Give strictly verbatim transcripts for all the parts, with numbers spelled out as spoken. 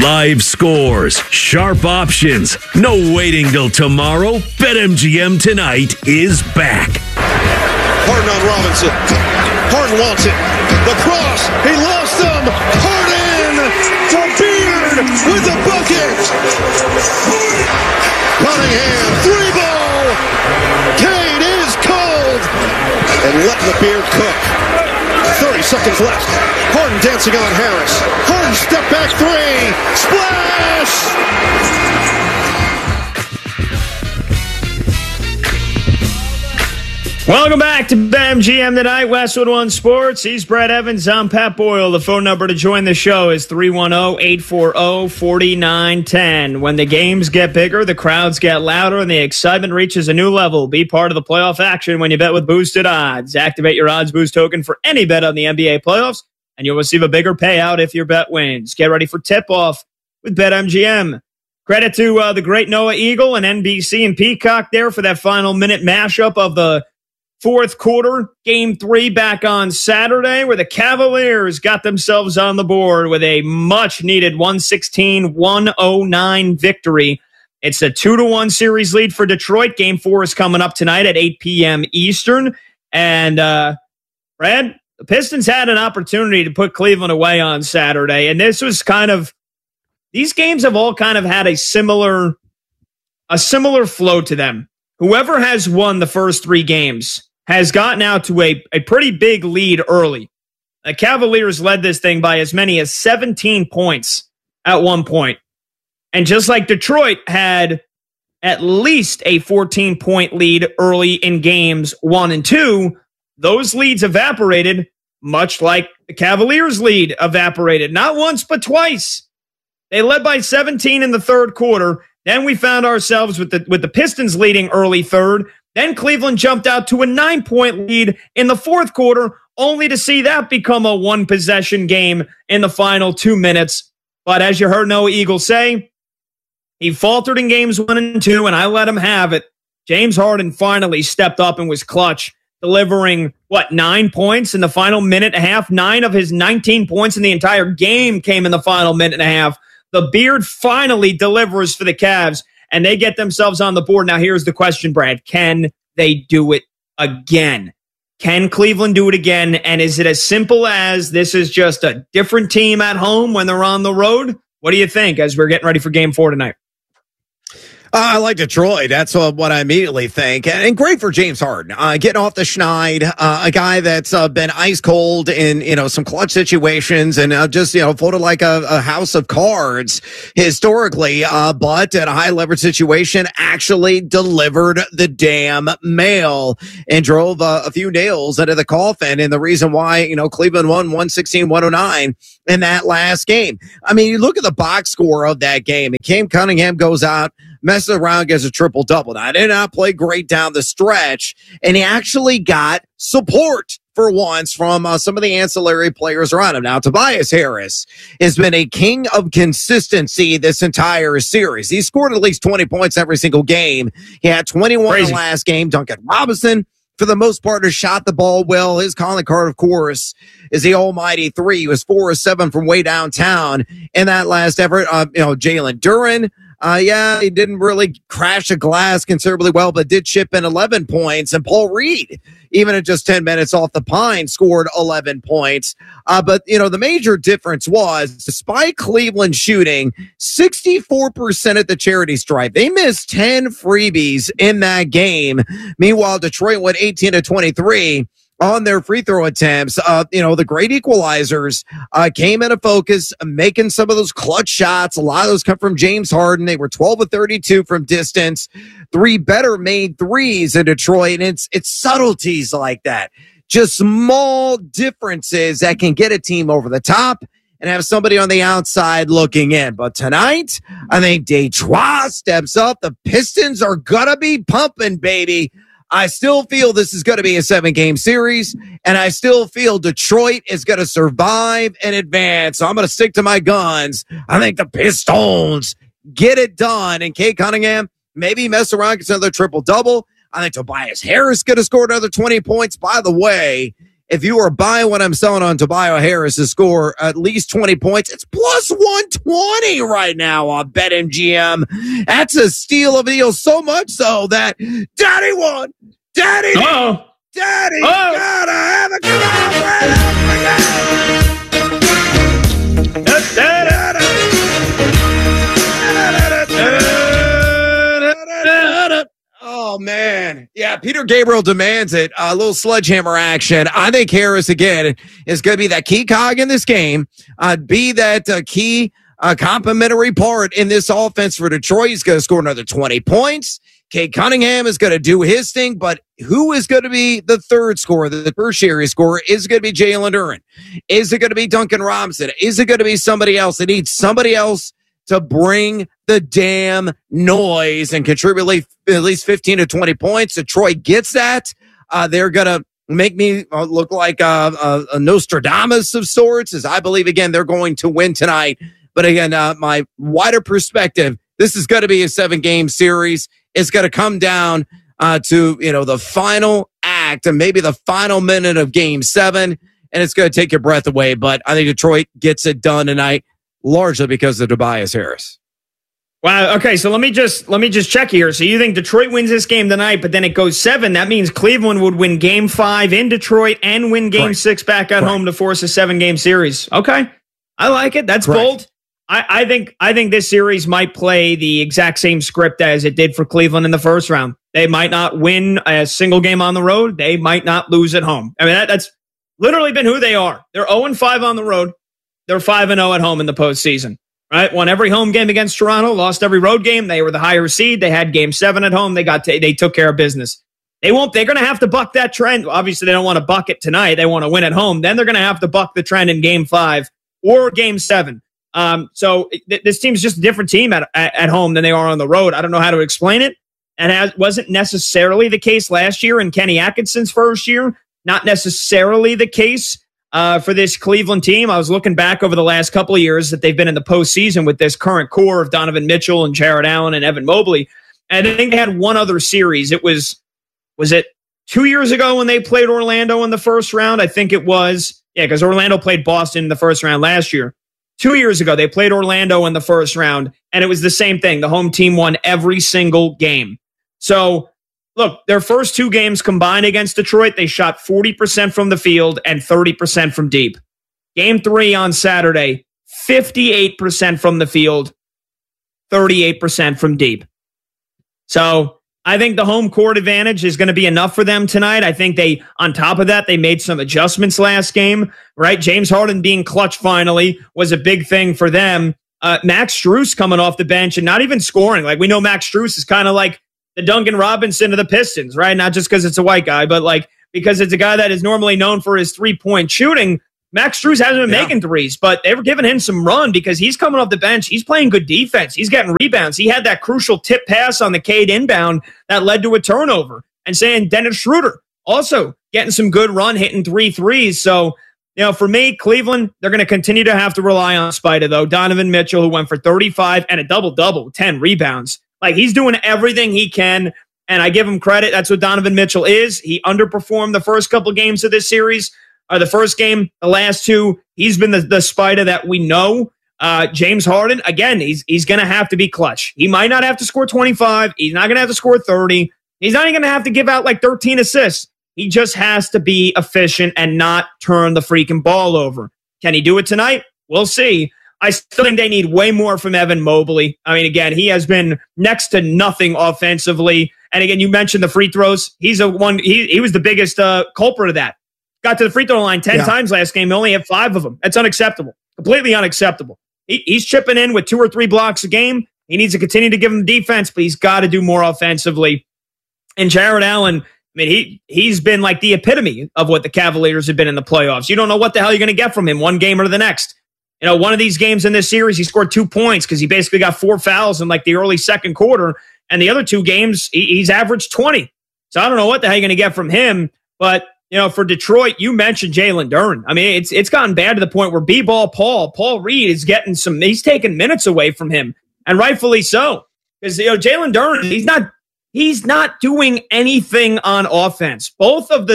Live scores, sharp options, no waiting till tomorrow. BetMGM tonight is back. Harden on Robinson. Harden wants it. The cross. He lost them. Harden for Beard with the bucket. Cunningham, three ball. Cade is cold. And letting the Beard cook. thirty seconds left. Harden dancing on Harris. Harden step back three. Splash! Welcome back to BetMGM tonight, Westwood One Sports. He's Brett Evans. I'm Pat Boyle. The phone number to join the show is three one zero, eight four zero, four nine one zero. When the games get bigger, the crowds get louder, and the excitement reaches a new level. Be part of the playoff action when you bet with boosted odds. Activate your Odds Boost token for any bet on the N B A playoffs, and you'll receive a bigger payout if your bet wins. Get ready for tip-off with BetMGM. Credit to uh, the great Noah Eagle and N B C and Peacock there for that final minute mashup of the fourth quarter, game three back on Saturday, where the Cavaliers got themselves on the board with a much-needed one sixteen one oh nine victory. It's a two to one series lead for Detroit. Game four is coming up tonight at eight p.m. Eastern. And, uh, Brad, the Pistons had an opportunity to put Cleveland away on Saturday, and this was kind of, these games have all kind of had a similar, a similar flow to them. Whoever has won the first three games has gotten out to a, a pretty big lead early. The Cavaliers led this thing by as many as seventeen points at one point. And just like Detroit had at least a fourteen-point lead early in games one and two, those leads evaporated, much like the Cavaliers' lead evaporated. Not once, but twice. They led by seventeen in the third quarter. Then we found ourselves with the with the Pistons leading early third. Then Cleveland jumped out to a nine-point lead in the fourth quarter, only to see that become a one-possession game in the final two minutes. But as you heard Noah Eagle say, he faltered in games one and two, and I let him have it. James Harden finally stepped up and was clutch, delivering, what, nine points in the final minute and a half? Nine of his nineteen points in the entire game came in the final minute and a half. The Beard finally delivers for the Cavs, and they get themselves on the board. Now, here's the question, Brad. Can they do it again? Can Cleveland do it again? And is it as simple as this is just a different team at home when they're on the road? What do you think as we're getting ready for game four tonight? Uh, I like Detroit. That's uh, what I immediately think. And, and great for James Harden. Uh, getting off the schneid, uh, a guy that's uh, been ice cold in, you know, some clutch situations and uh, just, you know, floated like a, a house of cards historically, uh, but at a high leverage situation actually delivered the damn mail and drove uh, a few nails into the coffin. And the reason why, you know, Cleveland won one sixteen one oh nine in that last game. I mean, you look at the box score of that game. And Cam Cunningham goes out, messes around, gets a triple-double. Now, I did not play great down the stretch, and he actually got support for once from uh, some of the ancillary players around him. Now, Tobias Harris has been a king of consistency this entire series. He scored at least twenty points every single game. He had twenty-one Crazy. in the last game. Duncan Robinson, for the most part, has shot the ball well. His calling card, of course, is the almighty three. He was four or seven from way downtown in that last effort. Uh, you know, Jalen Duren, Uh, yeah, he didn't really crash a glass considerably well, but did chip in eleven points. And Paul Reed, even at just ten minutes off the pine, scored eleven points. Uh, but, you know, the major difference was, despite Cleveland shooting sixty-four percent at the charity stripe, they missed ten freebies in that game. Meanwhile, Detroit went eighteen to twenty-three on their free throw attempts. Uh, you know, the great equalizers uh, came into focus, making some of those clutch shots. A lot of those come from James Harden. They were twelve of thirty-two from distance, three better made threes in Detroit. And it's, it's subtleties like that. Just small differences that can get a team over the top and have somebody on the outside looking in. But tonight, I think Detroit steps up. The Pistons are gonna be pumping, baby. I still feel this is going to be a seven-game series, and I still feel Detroit is going to survive and advance. So I'm going to stick to my guns. I think the Pistons get it done. And Cade Cunningham maybe mess around, gets another triple-double. I think Tobias Harris could have scored another twenty points. By the way, if you are buying what I'm selling on Tobias Harris to score at least twenty points, it's plus one twenty right now on BetMGM. That's a steal of a deal, so much so that Daddy won. Daddy, Uh-oh. Daddy, Oh. gotta have a come on, Oh, man. Yeah, Peter Gabriel demands it. A little sledgehammer action. I think Harris, again, is going to be that key cog in this game, uh, be that uh, key uh, complementary part in this offense for Detroit. He's going to score another twenty points. Kate Cunningham is going to do his thing, but who is going to be the third scorer, the tertiary scorer? Is it going to be Jalen Duren? Is it going to be Duncan Robinson? Is it going to be somebody else? It needs somebody else to bring the damn noise and contribute at least fifteen to twenty points. Detroit gets that. Uh, they're going to make me look like a, a, a Nostradamus of sorts, as I believe, again, they're going to win tonight. But again, uh, my wider perspective, this is going to be a seven-game series. It's going to come down uh, to, you know, the final act and maybe the final minute of game seven, and it's going to take your breath away. But I think Detroit gets it done tonight, largely because of Tobias Harris. Wow. Okay. So let me just let me just check here. So you think Detroit wins this game tonight, but then it goes seven. That means Cleveland would win game five in Detroit and win game Correct. six back at Correct. home to force a seven game series. Okay. I like it. That's Correct. bold. I, I think I think this series might play the exact same script as it did for Cleveland in the first round. They might not win a single game on the road. They might not lose at home. I mean, that, that's literally been who they are. They're oh and five on the road. They're five and oh at home in the postseason. Right? Won every home game against Toronto, lost every road game. They were the higher seed. They had game seven at home. They got to, they took care of business. They won't, they're going to have to buck that trend. Obviously, they don't want to buck it tonight. They want to win at home. Then they're going to have to buck the trend in game five or game seven. Um, so th- this team's just a different team at, at, at home than they are on the road. I don't know how to explain it. And it wasn't necessarily the case last year in Kenny Atkinson's first year. Not necessarily the case Uh, for this Cleveland team. I was looking back over the last couple of years that they've been in the postseason with this current core of Donovan Mitchell and Jared Allen and Evan Mobley. And I think they had one other series. It was, was it two years ago when they played Orlando in the first round? I think it was. Yeah, because Orlando played Boston in the first round last year. Two years ago, they played Orlando in the first round, and it was the same thing. The home team won every single game. So, look, their first two games combined against Detroit, they shot forty percent from the field and thirty percent from deep. Game three on Saturday, fifty-eight percent from the field, thirty-eight percent from deep. So I think the home court advantage is going to be enough for them tonight. I think they, on top of that, they made some adjustments last game, right? James Harden being clutch finally was a big thing for them. Uh, Max Strus coming off the bench and not even scoring. Like, we know Max Strus is kind of like the Duncan Robinson of the Pistons, right? Not just because it's a white guy, but like because it's a guy that is normally known for his three-point shooting. Max Strus hasn't been Yeah. making threes, but they were giving him some run because he's coming off the bench. He's playing good defense. He's getting rebounds. He had that crucial tip pass on the Cade inbound that led to a turnover. And saying Dennis Schroeder also getting some good run, hitting three threes. So, you know, for me, Cleveland, they're going to continue to have to rely on Spida, though. Donovan Mitchell, who went for thirty-five and a double-double, ten rebounds. Like, he's doing everything he can, and I give him credit. That's what Donovan Mitchell is. He underperformed the first couple games of this series. Uh, the first game, the last two, he's been the, the Spida that we know. Uh, James Harden, again, he's he's going to have to be clutch. He might not have to score twenty-five. He's not going to have to score thirty. He's not even going to have to give out like thirteen assists. He just has to be efficient and not turn the freaking ball over. Can he do it tonight? We'll see. I still think they need way more from Evan Mobley. I mean, again, he has been next to nothing offensively. And again, you mentioned the free throws. He's a one. He he was the biggest uh, culprit of that. Got to the free throw line ten Yeah. times last game. He only had five of them. That's unacceptable. Completely unacceptable. He, he's chipping in with two or three blocks a game. He needs to continue to give him defense, but he's got to do more offensively. And Jared Allen, I mean, he, he's been like the epitome of what the Cavaliers have been in the playoffs. You don't know what the hell you're going to get from him one game or the next. You know, one of these games in this series, he scored two points because he basically got four fouls in like the early second quarter. And the other two games, he, he's averaged twenty. So I don't know what the hell you're going to get from him. But, you know, for Detroit, you mentioned Jalen Duren. I mean, it's it's gotten bad to the point where B-ball Paul, Paul Reed is getting some, he's taking minutes away from him. And rightfully so. Because, you know, Jalen Duren, he's not, he's not doing anything on offense. Both of the,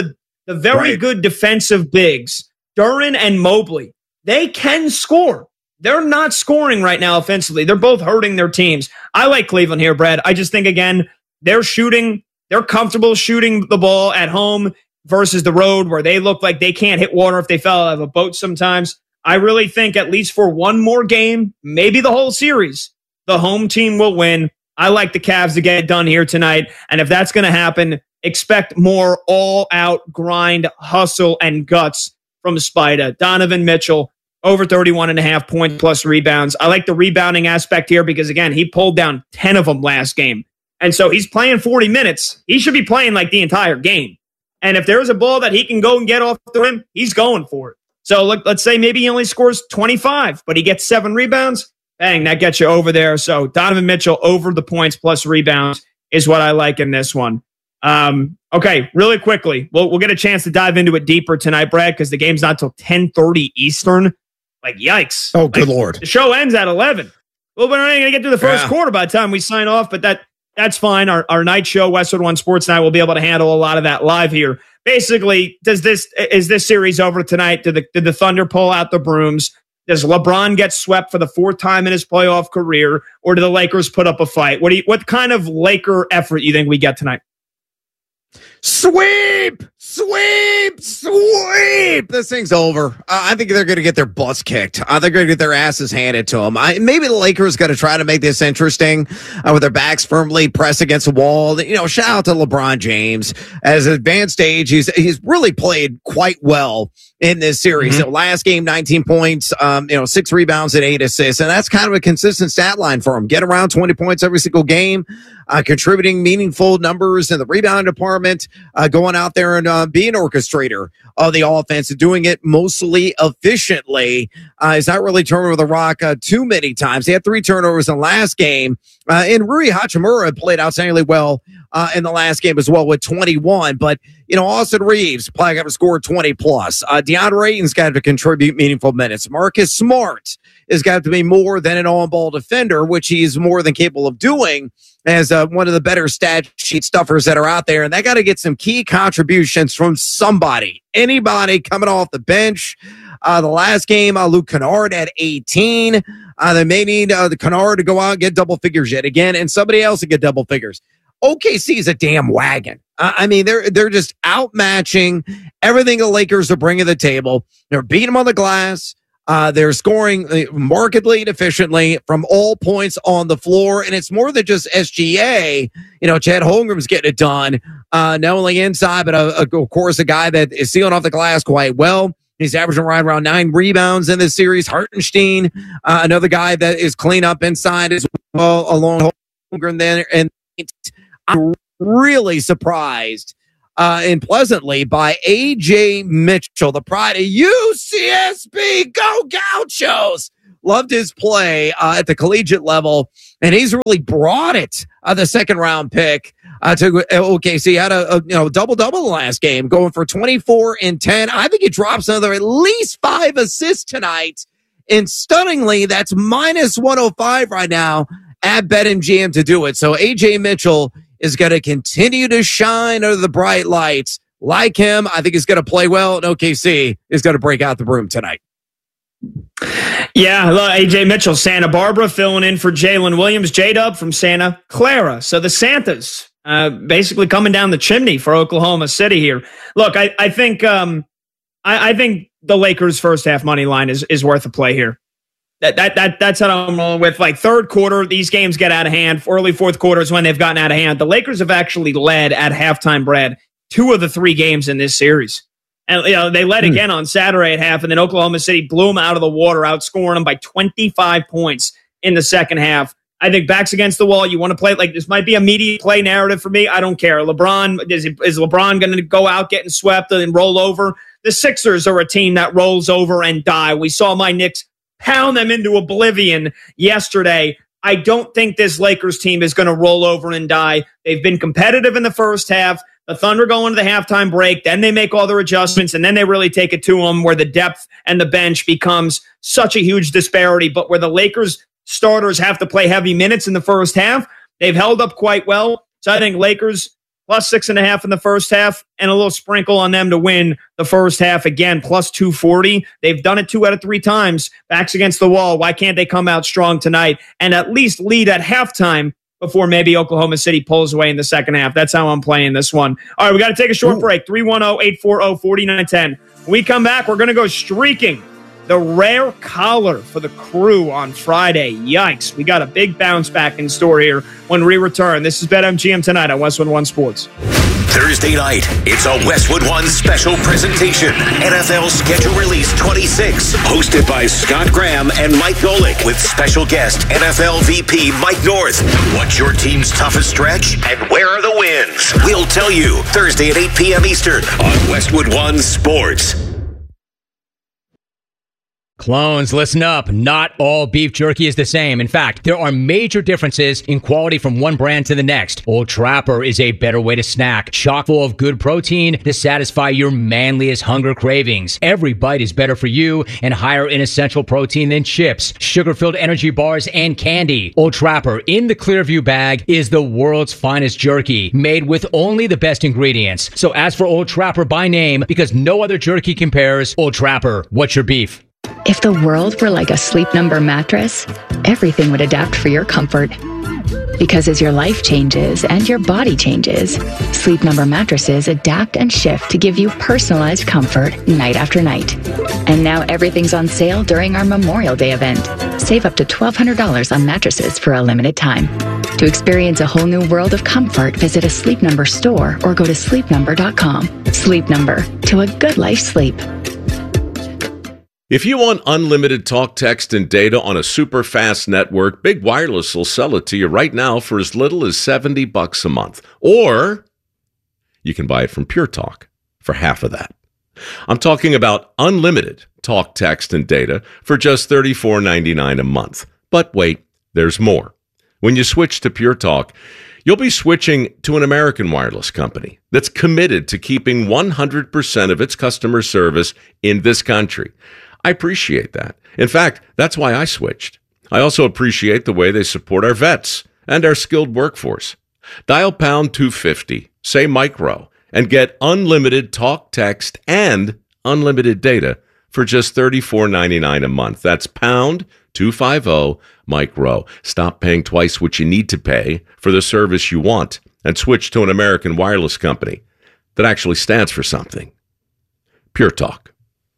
the very right. good defensive bigs, Duren and Mobley, they can score. They're not scoring right now offensively. They're both hurting their teams. I like Cleveland here, Brad. I just think, again, they're shooting. They're comfortable shooting the ball at home versus the road where they look like they can't hit water if they fell out of a boat sometimes. I really think at least for one more game, maybe the whole series, the home team will win. I like the Cavs to get it done here tonight. And if that's going to happen, expect more all-out grind, hustle, and guts from Spida. Donovan Mitchell, over thirty-one and a half points plus rebounds. I like the rebounding aspect here because, again, he pulled down ten of them last game. And so he's playing forty minutes. He should be playing like the entire game. And if there's a ball that he can go and get off the rim, he's going for it. So look, let's say maybe he only scores twenty-five, but he gets seven rebounds. Bang, that gets you over there. So Donovan Mitchell over the points plus rebounds is what I like in this one. Um, okay, really quickly, we'll, we'll get a chance to dive into it deeper tonight, Brad, because the game's not till ten thirty Eastern. Like, yikes. Oh, good like, Lord. The show ends at eleven. Well, we're not going to get to the first yeah. quarter by the time we sign off, but that that's fine. Our, our night show, Westwood One Sports Night, will be able to handle a lot of that live here. Basically, does this is this series over tonight? Did the, did the Thunder pull out the brooms? Does LeBron get swept for the fourth time in his playoff career, or do the Lakers put up a fight? What do you, what kind of Laker effort you think we get tonight? Sweep! Sweep! Sweep! This thing's over. Uh, I think they're going to get their butts kicked. Uh, they're going to get their asses handed to them. I, maybe the Lakers got to try to make this interesting uh, with their backs firmly pressed against the wall. You know, shout out to LeBron James. As an advanced age, he's, he's really played quite well in this series. Mm-hmm. So last game, nineteen points, um, you know, six rebounds and eight assists. And that's kind of a consistent stat line for him. Get around twenty points every single game, uh, contributing meaningful numbers in the rebound department, uh, going out there and uh, being an orchestrator of the offense and doing it mostly efficiently. Uh, he's not really turning over the rock uh, too many times. He had three turnovers in the last game. Uh, and Rui Hachimura played outstandingly well uh, in the last game as well with twenty-one. But, you know, Austin Reeves probably got to score twenty plus. Uh, DeAndre Ayton's got to contribute meaningful minutes. Marcus Smart has got to be more than an on-ball defender, which he's more than capable of doing as uh, one of the better stat sheet stuffers that are out there. And they got to get some key contributions from somebody, anybody coming off the bench. Uh, the last game, uh, Luke Kennard at eighteen. Uh, they may need uh, the Kennard to go out and get double figures yet again, and somebody else to get double figures. O K C is a damn wagon. Uh, I mean, they're they're just outmatching everything the Lakers are bringing to the table. They're beating them on the glass. Uh, they're scoring markedly and efficiently from all points on the floor, and it's more than just S G A. You know, Chad Holmgren's getting it done, uh, not only inside, but uh, of course, a guy that is sealing off the glass quite well. He's averaging right around nine rebounds in this series. Hartenstein, uh, another guy that is clean up inside as well, along Holmgren there. And I'm really surprised uh, and pleasantly by A J Mitchell, the pride of U C S B. Go Gauchos! Loved his play uh, at the collegiate level, and he's really brought it. Uh, the second round pick uh, to O K C had a, a you know double double last game, going for twenty-four and ten. I think he drops another at least five assists tonight, and stunningly, that's minus one oh five right now at BetMGM to do it. So A J Mitchell is going to continue to shine under the bright lights. Like him, I think he's going to play well, and O K C is going to break out the broom tonight. Yeah, look, A J Mitchell, Santa Barbara, filling in for Jalen Williams, J-Dub from Santa Clara. So the Santas uh, basically coming down the chimney for Oklahoma City here. Look, I, I think um, I, I think the Lakers' first half money line is is worth a play here. That that that that's what I'm rolling with. Like third quarter, these games get out of hand. Early fourth quarter is when they've gotten out of hand. The Lakers have actually led at halftime, Brad, two of the three games in this series. And you know, they led hmm. again on Saturday at half, and then Oklahoma City blew them out of the water, outscoring them by twenty-five points in the second half. I think backs against the wall. You want to play it like this might be a media play narrative for me. I don't care. LeBron is, is LeBron going to go out getting swept and roll over? The Sixers are a team that rolls over and die. We saw my Knicks pound them into oblivion yesterday. I don't think this Lakers team is going to roll over and die. They've been competitive in the first half. The Thunder go into the halftime break, then they make all their adjustments, and then they really take it to them where the depth and the bench becomes such a huge disparity. But where the Lakers starters have to play heavy minutes in the first half, they've held up quite well. So I think Lakers plus six and a half in the first half, and a little sprinkle on them to win the first half again, plus two forty. They've done it two out of three times. Backs against the wall. Why can't they come out strong tonight and at least lead at halftime before maybe Oklahoma City pulls away in the second half? That's how I'm playing this one. All right, we got to take a short Ooh. break. three one zero, eight four zero, four nine one zero. When we come back, we're going to go streaking. The rare collar for the crew on Friday. Yikes. We got a big bounce back in store here when we return. This is BetMGM tonight on Westwood One Sports. Thursday night, it's a Westwood One special presentation. N F L Schedule Release twenty-six. Hosted by Scott Graham and Mike Golick with special guest N F L V P Mike North. What's your team's toughest stretch and where are the wins? We'll tell you Thursday at eight p.m. Eastern on Westwood One Sports. Clones, listen up. Not all beef jerky is the same. In fact, there are major differences in quality from one brand to the next. Old Trapper is a better way to snack, chock full of good protein to satisfy your manliest hunger cravings. Every bite is better for you and higher in essential protein than chips, sugar-filled energy bars, and candy. Old Trapper in the Clearview bag is the world's finest jerky, made with only the best ingredients. So ask for Old Trapper by name because no other jerky compares. Old Trapper, what's your beef? If the world were like a Sleep Number mattress, everything would adapt for your comfort. Because as your life changes and your body changes, Sleep Number mattresses adapt and shift to give you personalized comfort night after night. And now everything's on sale during our Memorial Day event. Save up to twelve hundred dollars on mattresses for a limited time. To experience a whole new world of comfort, visit a Sleep Number store or go to sleep number dot com. Sleep Number, to a good life sleep. If you want unlimited talk, text, and data on a super fast network, Big Wireless will sell it to you right now for as little as seventy bucks a month. Or you can buy it from Pure Talk for half of that. I'm talking about unlimited talk, text, and data for just thirty-four ninety-nine a month. But wait, there's more. When you switch to Pure Talk, you'll be switching to an American wireless company that's committed to keeping one hundred percent of its customer service in this country. I appreciate that. In fact, that's why I switched. I also appreciate the way they support our vets and our skilled workforce. Dial pound two fifty, say micro, and get unlimited talk, text, and unlimited data for just thirty-four ninety-nine a month. That's pound two fifty, micro. Stop paying twice what you need to pay for the service you want and switch to an American wireless company that actually stands for something. Pure Talk.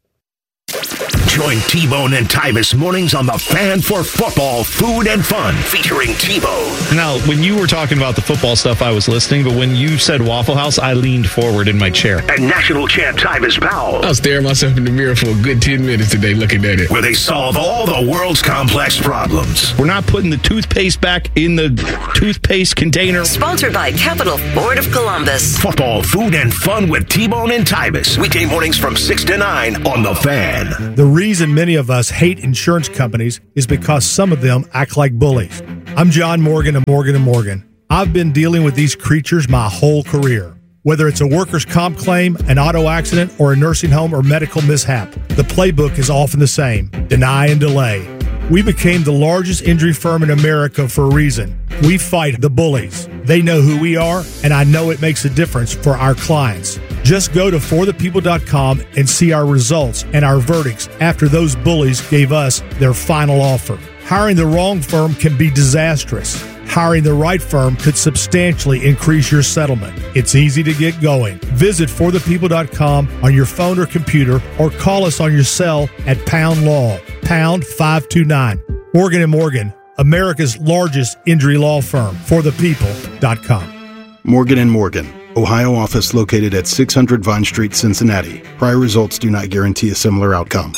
Join T-Bone and Tyvis mornings on The Fan for football, food, and fun, featuring T-Bone. Now, when you were talking about the football stuff, I was listening, but when you said Waffle House, I leaned forward in my chair. And national champ Tyvis Powell. I was staring myself in the mirror for a good ten minutes today looking at it. Where they solve all the world's complex problems. We're not putting the toothpaste back in the toothpaste container. Sponsored by Capital Ford of Columbus. Football, food, and fun with T-Bone and Tyvis. Weekday mornings from six to nine on The Fan. The reason many of us hate insurance companies is because some of them act like bullies. I'm John Morgan of Morgan and Morgan. I've been dealing with these creatures my whole career. Whether it's a workers' comp claim, an auto accident, or a nursing home or medical mishap, the playbook is often the same: deny and delay. We became the largest injury firm in America for a reason. We fight the bullies. They know who we are, and I know it makes a difference for our clients. Just go to for the people dot com and see our results and our verdicts after those bullies gave us their final offer. Hiring the wrong firm can be disastrous. Hiring the right firm could substantially increase your settlement. It's easy to get going. Visit for the people dot com on your phone or computer, or call us on your cell at pound law, pound five two nine. Morgan and Morgan, America's largest injury law firm. for the people dot com. Morgan and Morgan, Ohio office located at six hundred Vine Street, Cincinnati. Prior results do not guarantee a similar outcome.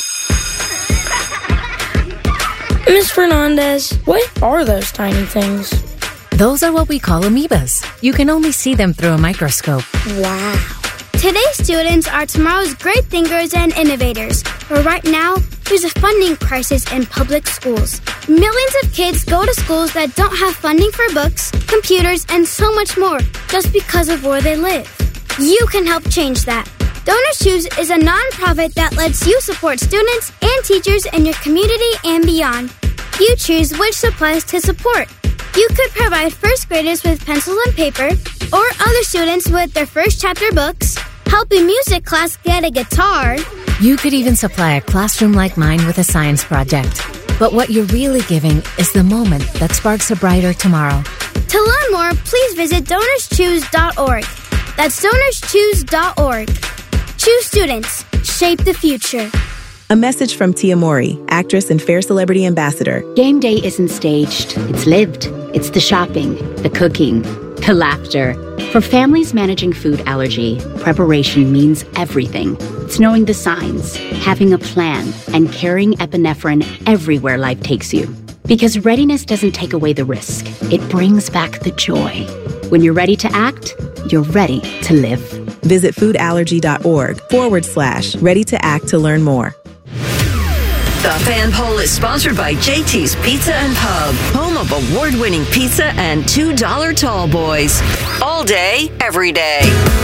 Miz Fernandez, what are those tiny things? Those are what we call amoebas. You can only see them through a microscope. Wow. Today's students are tomorrow's great thinkers and innovators. But right now, there's a funding crisis in public schools. Millions of kids go to schools that don't have funding for books, computers, and so much more just because of where they live. You can help change that. DonorsChoose is a nonprofit that lets you support students and teachers in your community and beyond. You choose which supplies to support. You could provide first graders with pencils and paper, or other students with their first chapter books, help a music class get a guitar. You could even supply a classroom like mine with a science project. But what you're really giving is the moment that sparks a brighter tomorrow. To learn more, please visit donors choose dot org. That's donors choose dot org. Choose students. Shape the future. A message from Tia Mori, actress and Fair Celebrity Ambassador. Game day isn't staged. It's lived. It's the shopping, the cooking, the laughter. For families managing food allergy, preparation means everything. It's knowing the signs, having a plan, and carrying epinephrine everywhere life takes you. Because readiness doesn't take away the risk. It brings back the joy. When you're ready to act, you're ready to live. Visit foodallergy.org forward slash ready to act to learn more. The Fan Poll is sponsored by J T's Pizza and Pub, home of award-winning pizza and two dollar tall boys. All day, every day.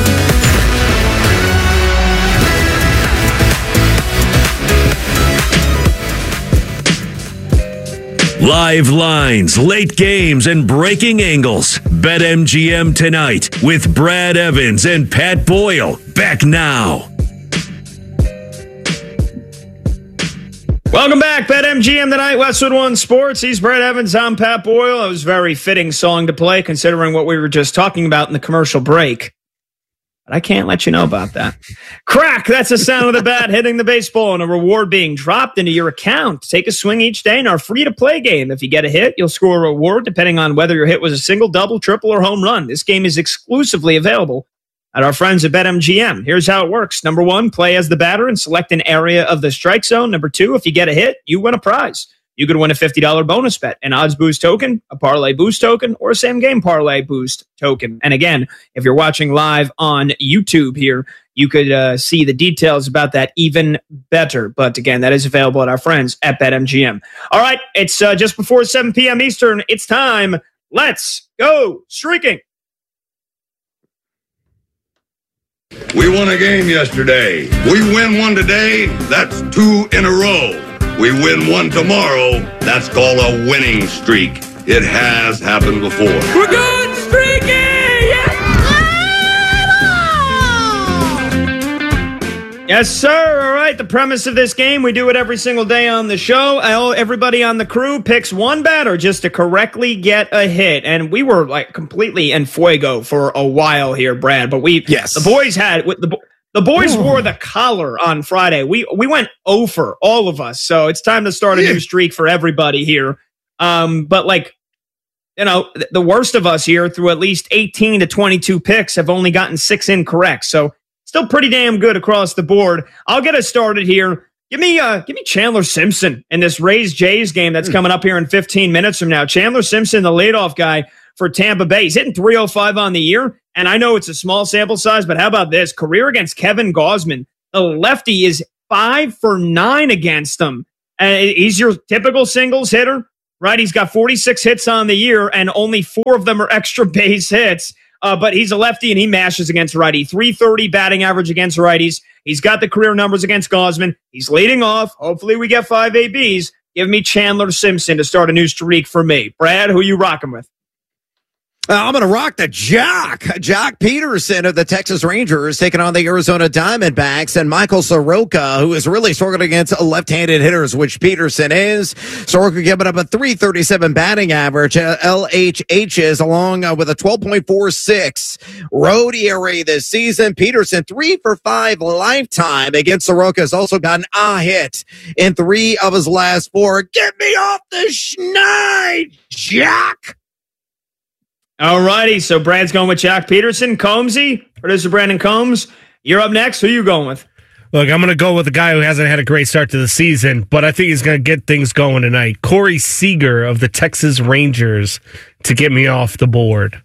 Live lines, late games, and breaking angles. BetMGM tonight with Brad Evans and Pat Boyle. Back now. Welcome back, BetMGM tonight, Westwood One Sports. He's Brad Evans, I'm Pat Boyle. It was a very fitting song to play considering what we were just talking about in the commercial break. But I can't let you know about that. Crack, that's the sound of the bat hitting the baseball and a reward being dropped into your account. Take a swing each day in our free-to-play game. If you get a hit, you'll score a reward depending on whether your hit was a single, double, triple, or home run. This game is exclusively available at our friends at BetMGM. Here's how it works. Number one, play as the batter and select an area of the strike zone. Number two, if you get a hit, you win a prize. You could win a fifty dollars bonus bet, an odds boost token, a parlay boost token, or a same game parlay boost token. And again, if you're watching live on YouTube here, you could uh, see the details about that even better. But again, that is available at our friends at BetMGM. All right, it's uh, just before seven p.m. Eastern. It's time. Let's go streaking. We won a game yesterday. We win one today, that's two in a row. We win one tomorrow, that's called a winning streak. It has happened before. We're good streaking! Yes, sir. All right. The premise of this game, we do it every single day on the show. Everybody on the crew picks one batter just to correctly get a hit. And we were like completely en fuego for a while here, Brad. But we, yes, the boys had the the boys Ooh. wore the collar on Friday. We we went over, all of us. So it's time to start a yeah. new streak for everybody here. Um, but like, you know, the worst of us here through at least eighteen to twenty-two picks have only gotten six incorrect. So still pretty damn good across the board. I'll get us started here. Give me uh, give me Chandler Simpson in this Rays Jays game that's coming up here in fifteen minutes from now. Chandler Simpson, the leadoff guy for Tampa Bay. He's hitting three oh five on the year, and I know it's a small sample size, but how about this? Career against Kevin Gausman. The lefty is five for nine against him. And he's your typical singles hitter, right? He's got forty-six hits on the year, and only four of them are extra base hits. Uh, but he's a lefty, and he mashes against righty. three thirty batting average against righties. He's got the career numbers against Gausman. He's leading off. Hopefully we get five A Bs. Give me Chandler Simpson to start a new streak for me. Brad, who you rocking with? Uh, I'm going to rock the Jock. Jock Peterson of the Texas Rangers taking on the Arizona Diamondbacks, and Michael Soroka, who is really struggling against left-handed hitters, which Peterson is. Soroka giving up a three thirty-seven batting average, uh, L H H's, along uh, with a twelve point four six road E R A this season. Peterson, three for five lifetime against Soroka, has also gotten a hit in three of his last four. Get me off the schneid, Jock! All righty, so Brad's going with Jock Peterson. Combsy, producer Brandon Combs, you're up next. Who are you going with? Look, I'm going to go with a guy who hasn't had a great start to the season, but I think he's going to get things going tonight. Corey Seager of the Texas Rangers to get me off the board.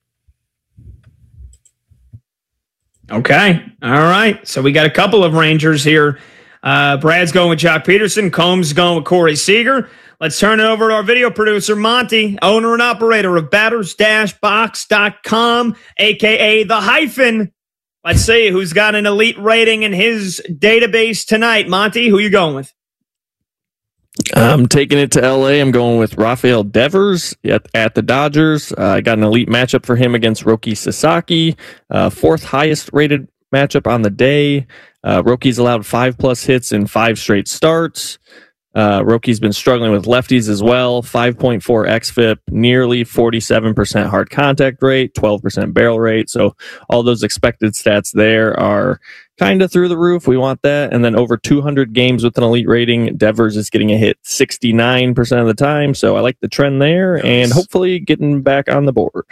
Okay, all right. So we got a couple of Rangers here. Uh, Brad's going with Jock Peterson. Combs is going with Corey Seager. Let's turn it over to our video producer, Monty, owner and operator of batters dash box dot com, a k a. The Hyphen. Let's see who's got an elite rating in his database tonight. Monty, who you going with? I'm taking it to L A. I'm going with Rafael Devers at, at the Dodgers. Uh, I got an elite matchup for him against Roki Sasaki, uh, fourth highest rated matchup on the day. Uh, Roki's allowed five plus hits in five straight starts. Uh, Roki's been struggling with lefties as well. five point four xFIP, nearly forty-seven percent hard contact rate, twelve percent barrel rate. So all those expected stats there are kind of through the roof. We want that. And then over two hundred games with an elite rating, Devers is getting a hit sixty-nine percent of the time. So I like the trend there nice. And hopefully getting back on the board.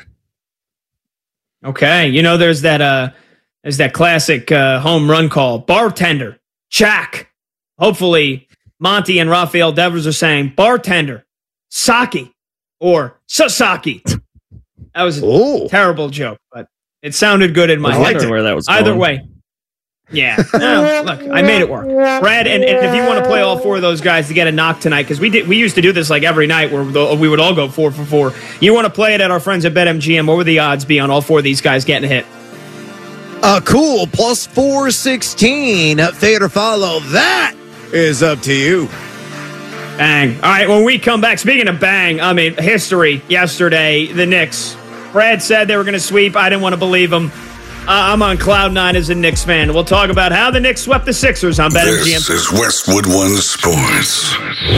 Okay. You know, there's that, uh, there's that classic uh, home run call. Bartender, check. Hopefully Monty and Rafael Devers are saying bartender, Saki, or Sasaki. That was a Ooh. terrible joke, but it sounded good in my head. Where that was Either going. way. Yeah. No, look, I made it work. Brad, and, and if you want to play all four of those guys to get a knock tonight, because we did, we used to do this like every night where the, we would all go four for four. You want to play it at our friends at BetMGM, what would the odds be on all four of these guys getting a hit? Uh, cool. Plus four sixteen. Fade or follow. That is up to you. Bang. All right, when we come back, speaking of bang, I mean, history yesterday, the Knicks. Brad said they were going to sweep. I didn't want to believe him. Uh, I'm on cloud nine as a Knicks fan. We'll talk about how the Knicks swept the Sixers on BetMGM. This is Westwood One Sports.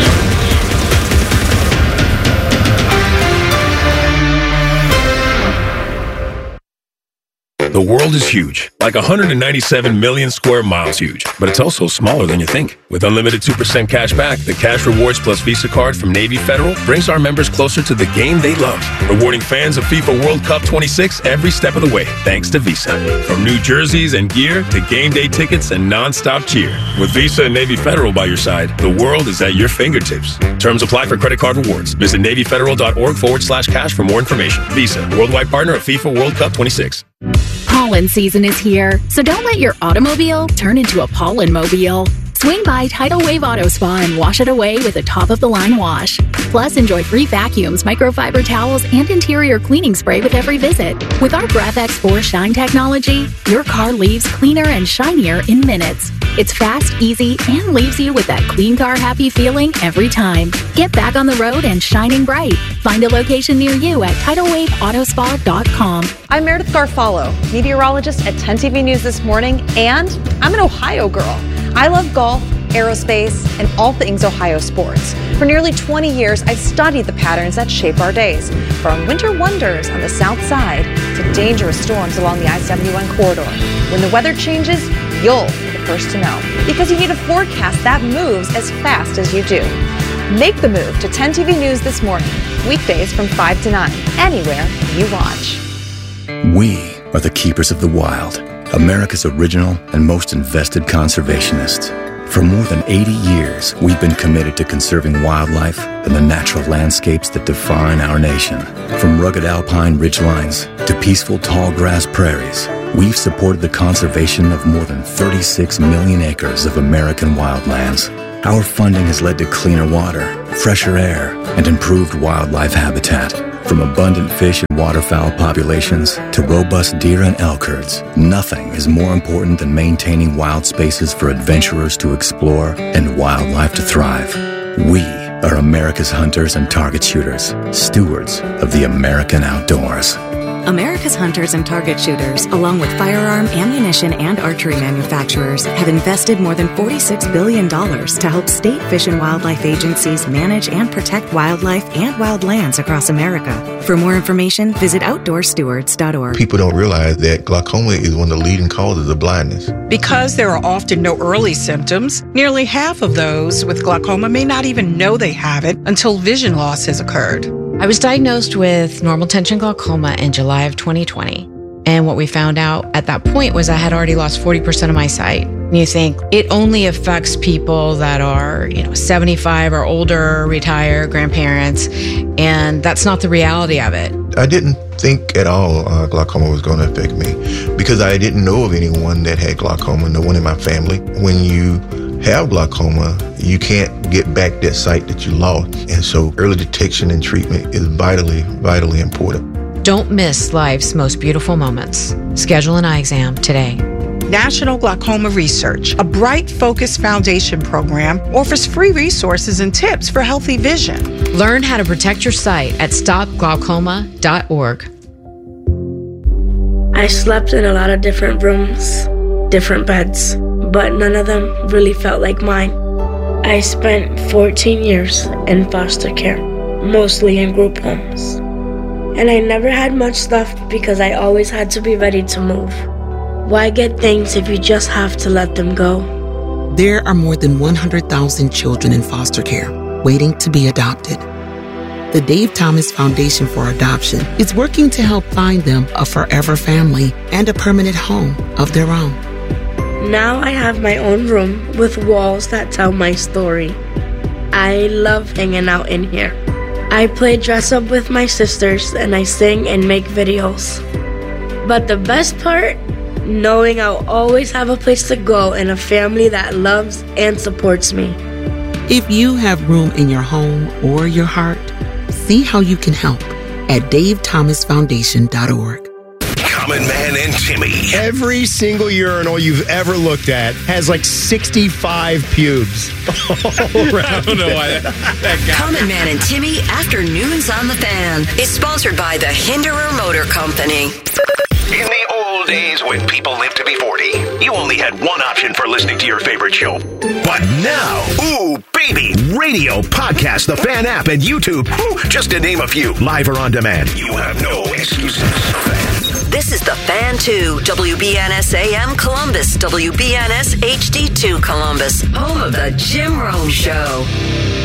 The world is huge, like one hundred ninety-seven million square miles huge, but it's also smaller than you think. With unlimited two percent cash back, the Cash Rewards Plus Visa card from Navy Federal brings our members closer to the game they love, rewarding fans of FIFA World Cup twenty-six every step of the way, thanks to Visa. From new jerseys and gear to game day tickets and non-stop cheer. With Visa and Navy Federal by your side, the world is at your fingertips. Terms apply for credit card rewards. Visit NavyFederal.org forward slash cash for more information. Visa, worldwide partner of FIFA World Cup twenty-six. Pollen season is here, so don't let your automobile turn into a pollen-mobile. Swing by Tidal Wave Auto Spa and wash it away with a top-of-the-line wash. Plus, enjoy free vacuums, microfiber towels, and interior cleaning spray with every visit. With our Breath X four Shine technology, your car leaves cleaner and shinier in minutes. It's fast, easy, and leaves you with that clean car happy feeling every time. Get back on the road and shining bright. Find a location near you at tidal wave auto spa dot com. I'm Meredith Garfalo, meteorologist at ten T V News This Morning, and I'm an Ohio girl. I love golf, aerospace, and all things Ohio sports. For nearly twenty years, I've studied the patterns that shape our days, from winter wonders on the south side to dangerous storms along the I seventy-one corridor. When the weather changes, you'll be the first to know, because you need a forecast that moves as fast as you do. Make the move to ten T V News This Morning, weekdays from five to nine, anywhere you watch. We are the keepers of the wild, America's original and most invested conservationists. For more than eighty years, we've been committed to conserving wildlife and the natural landscapes that define our nation. From rugged alpine ridgelines to peaceful tall grass prairies, we've supported the conservation of more than thirty-six million acres of American wildlands. Our funding has led to cleaner water, fresher air, and improved wildlife habitat. From abundant fish and waterfowl populations to robust deer and elk herds, nothing is more important than maintaining wild spaces for adventurers to explore and wildlife to thrive. We are America's hunters and target shooters, stewards of the American outdoors. America's hunters and target shooters, along with firearm, ammunition, and archery manufacturers, have invested more than forty-six billion dollars to help state fish and wildlife agencies manage and protect wildlife and wildlands across America. For more information, visit outdoor stewards dot org. People don't realize that glaucoma is one of the leading causes of blindness. Because there are often no early symptoms, nearly half of those with glaucoma may not even know they have it until vision loss has occurred. I was diagnosed with normal tension glaucoma in July of twenty twenty. And what we found out at that point was I had already lost forty percent of my sight. And you think it only affects people that are, you know, seventy-five or older, retired, grandparents. And that's not the reality of it. I didn't think at all uh, glaucoma was going to affect me because I didn't know of anyone that had glaucoma, no one in my family. When you have glaucoma, you can't get back that sight that you lost. And so early detection and treatment is vitally, vitally important. Don't miss life's most beautiful moments. Schedule an eye exam today. National Glaucoma Research, a Bright Focus Foundation program, offers free resources and tips for healthy vision. Learn how to protect your sight at stop glaucoma dot org. I slept in a lot of different rooms, different beds, but none of them really felt like mine. I spent fourteen years in foster care, mostly in group homes. And I never had much left because I always had to be ready to move. Why get things if you just have to let them go? There are more than one hundred thousand children in foster care waiting to be adopted. The Dave Thomas Foundation for Adoption is working to help find them a forever family and a permanent home of their own. Now I have my own room with walls that tell my story. I love hanging out in here. I play dress up with my sisters and I sing and make videos. But the best part? Knowing I'll always have a place to go and a family that loves and supports me. If you have room in your home or your heart, see how you can help at dave thomas foundation dot org. Common Man and Timmy. Every single urinal you've ever looked at has like sixty-five pubes all around. I don't know why that, that guy. Common Man and Timmy Afternoons on the Fan is sponsored by the Hinderer Motor Company. In the old days when people lived to be forty, you only had one option for listening to your favorite show. But now, ooh, baby, radio, podcast, the Fan app, and YouTube, ooh, just to name a few, live or on demand. You have no excuses. This is the Fan two, W B N S A M Columbus, W B N S H D two Columbus, home of the Jim Rome Show.